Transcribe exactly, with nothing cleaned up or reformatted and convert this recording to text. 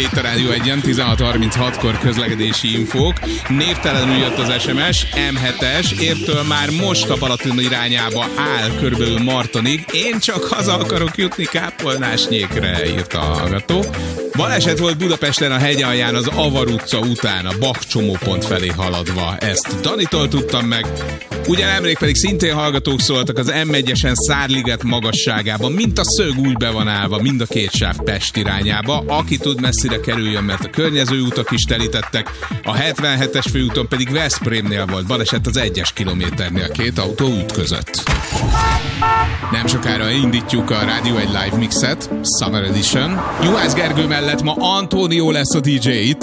Itt a Rádió egyen tizenhat harminchatkor közlekedési infók. Névtelenül jött az es em es, em hetes, értől már most a Balaton irányába áll körülbelül Martonig. Én csak haza akarok jutni Kápolnásnyékre, írta a hallgató. Baleset volt Budapesten a hegyalján az Avar utca után, a Bach csomópont felé haladva. Ezt Danitól tudtam meg. Ugye nemrég pedig szintén hallgatók szóltak az em egyesen Szárliget magasságában, mint a szög úgy be van állva, mind a két sáv Pest irányába. Aki tud, messzire kerüljön, mert a környező utak is telítettek. A hetvenhetes főúton pedig Veszprémnél volt baleset az egyes kilométernél, két autó ütközött. Nem sokára indítjuk a Rádió egy Live Mixet, Summer Edition. Juhász Gergő mellett ma Antónió lesz a dé dzsé itt.